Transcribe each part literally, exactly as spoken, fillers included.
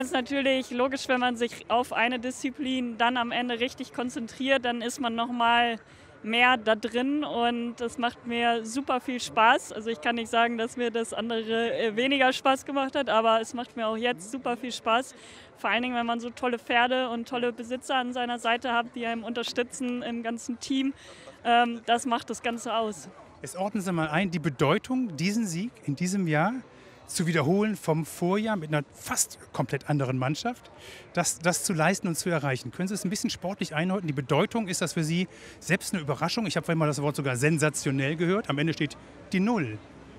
Das ist natürlich logisch, wenn man sich auf eine Disziplin dann am Ende richtig konzentriert, dann ist man noch mal mehr da drin und das macht mir super viel Spaß. Also ich kann nicht sagen, dass mir das andere äh, weniger Spaß gemacht hat, aber es macht mir auch jetzt super viel Spaß. Vor allen Dingen, wenn man so tolle Pferde und tolle Besitzer an seiner Seite hat, die einem unterstützen im ganzen Team. Ähm, das macht das Ganze aus. Jetzt ordnen Sie mal ein, die Bedeutung, diesen Sieg in diesem Jahr zu wiederholen vom Vorjahr mit einer fast komplett anderen Mannschaft, das, das zu leisten und zu erreichen. Können Sie es ein bisschen sportlich einordnen? Die Bedeutung, ist das für Sie selbst eine Überraschung? Ich habe vorhin mal das Wort sogar sensationell gehört. Am Ende steht die Null.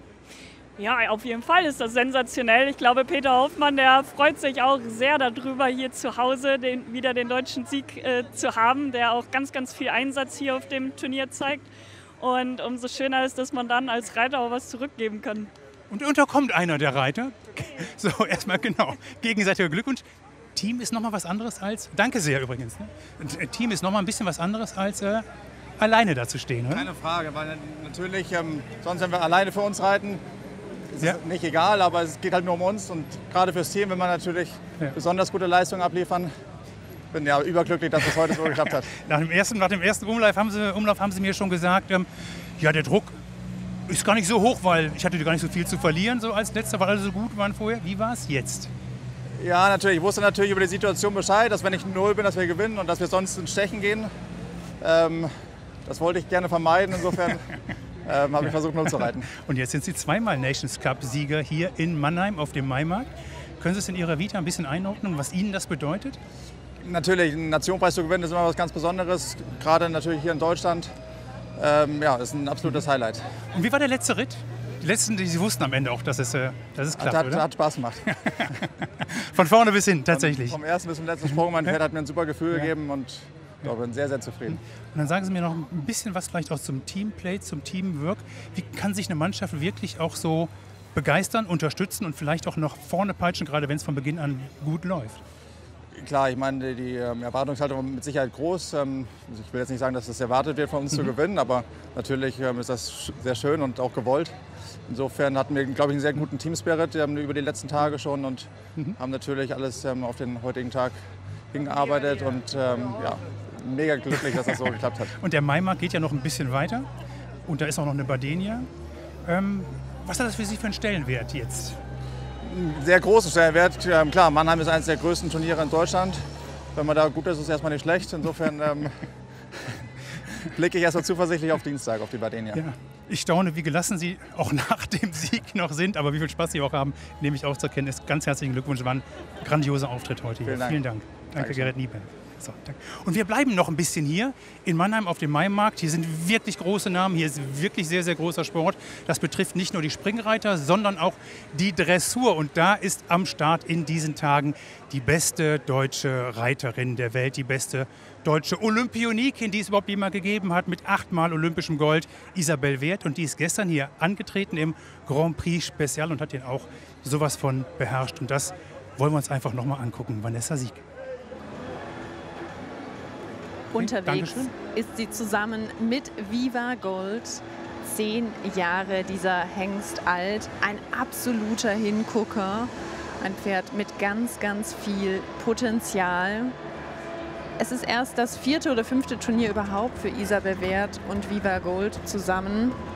Ja, auf jeden Fall ist das sensationell. Ich glaube, Peter Hoffmann, der freut sich auch sehr darüber, hier zu Hause den, wieder den deutschen Sieg äh, zu haben, der auch ganz, ganz viel Einsatz hier auf dem Turnier zeigt. Und umso schöner ist, dass man dann als Reiter auch was zurückgeben kann. Und unterkommt einer der Reiter. So, erstmal genau. Gegenseitiger Glückwunsch. Team ist nochmal was anderes als. Danke sehr übrigens. Ne? Team ist nochmal ein bisschen was anderes als äh, alleine da zu stehen. Oder? Keine Frage, weil natürlich, ähm, sonst wenn wir alleine für uns reiten, ist ja. es nicht egal, aber es geht halt nur um uns. Und gerade fürs Team, wenn wir natürlich ja. besonders gute Leistungen abliefern, bin ja überglücklich, dass es heute so geklappt hat. Nach dem ersten, nach dem ersten Umlauf, haben Sie, Umlauf haben Sie mir schon gesagt, ähm, ja, der Druck ist gar nicht so hoch, weil ich hatte gar nicht so viel zu verlieren, so als letzter, weil alle so gut waren vorher. Wie war es jetzt? Ja, natürlich. Ich wusste natürlich über die Situation Bescheid, dass wenn ich null bin, dass wir gewinnen und dass wir sonst ins Stechen gehen. Ähm, das wollte ich gerne vermeiden. Insofern ähm, habe ich versucht, null zu reiten. Und jetzt sind Sie zweimal Nations Cup-Sieger hier in Mannheim auf dem Maimarkt. Können Sie es in Ihrer Vita ein bisschen einordnen, was Ihnen das bedeutet? Natürlich, einen Nationenpreis zu gewinnen ist immer was ganz Besonderes. Gerade natürlich hier in Deutschland. Ähm, ja, das ist ein absolutes Highlight. Und wie war der letzte Ritt? Die letzten, die Sie wussten am Ende auch, dass es, äh, dass es klappt, hat, oder? Hat Spaß gemacht. Von vorne bis hin, tatsächlich. Vom, vom ersten bis zum letzten Sprung, mein Pferd hat mir ein super Gefühl ja. gegeben und ich ja. bin sehr, sehr zufrieden. Und dann sagen Sie mir noch ein bisschen was vielleicht auch zum Teamplay, zum Teamwork. Wie kann sich eine Mannschaft wirklich auch so begeistern, unterstützen und vielleicht auch noch vorne peitschen, gerade wenn es von Beginn an gut läuft? Klar, ich meine, die ähm, Erwartungshaltung ist mit Sicherheit groß. Ähm, ich will jetzt nicht sagen, dass es erwartet wird, von uns mhm. zu gewinnen, aber natürlich ähm, ist das sehr schön und auch gewollt. Insofern hatten wir, glaube ich, einen sehr guten Teamspirit ähm, über die letzten Tage schon und mhm. haben natürlich alles ähm, auf den heutigen Tag hingearbeitet und ähm, ja, mega glücklich, dass das so geklappt hat. Und der Maimarkt geht ja noch ein bisschen weiter und da ist auch noch eine Badenia. Ähm, was hat das für Sie für einen Stellenwert jetzt? Sehr großen Stellenwert. Ähm, klar, Mannheim ist eines der größten Turniere in Deutschland. Wenn man da gut ist, ist es erstmal nicht schlecht. Insofern ähm, blicke ich erstmal zuversichtlich auf Dienstag, auf die Badenia. Ja. Ich staune, wie gelassen Sie auch nach dem Sieg noch sind, aber wie viel Spaß Sie auch haben, nehme ich auch zur Kenntnis. Ganz herzlichen Glückwunsch, war ein grandioser Auftritt heute hier. Vielen Dank. Vielen Dank. Danke, Dankeschön. Gerrit Nieben. So, danke. Und wir bleiben noch ein bisschen hier in Mannheim auf dem Maimarkt. Hier sind wirklich große Namen, hier ist wirklich sehr, sehr großer Sport. Das betrifft nicht nur die Springreiter, sondern auch die Dressur. Und da ist am Start in diesen Tagen die beste deutsche Reiterin der Welt, die beste deutsche Olympionikin, die es überhaupt jemals gegeben hat, mit achtmal olympischem Gold, Isabel Wert. Und die ist gestern hier angetreten im Grand Prix Spezial und hat den auch sowas von beherrscht. Und das wollen wir uns einfach nochmal angucken. Vanessa Sieg. Unterwegs Dankeschön. ist sie zusammen mit Viva Gold. Zehn Jahre dieser Hengst alt. Ein absoluter Hingucker. Ein Pferd mit ganz, ganz viel Potenzial. Es ist erst das vierte oder fünfte Turnier überhaupt für Isabel Wert und Viva Gold zusammen.